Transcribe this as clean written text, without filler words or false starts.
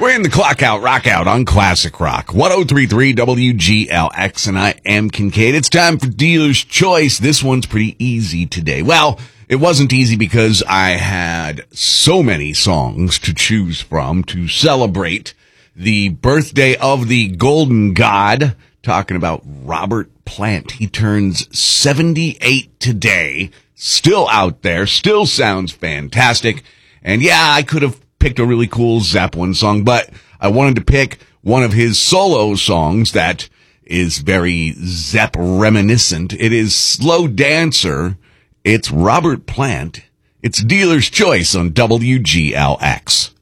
We're in the clock out, rock out on Classic Rock. 1033 WGLX, and I am Kincaid. It's time for Dealer's Choice. This one's pretty easy today. Well, it wasn't easy because I had so many songs to choose from to celebrate the birthday of the Golden God. Talking about Robert Plant. He turns 78 today. Still out there. Still sounds fantastic. And yeah, I could have picked a really cool Zeppelin song, but I wanted to pick one of his solo songs that is very Zepp reminiscent. It is Slow Dancer. It's Robert Plant. It's Dealer's Choice on WGLX.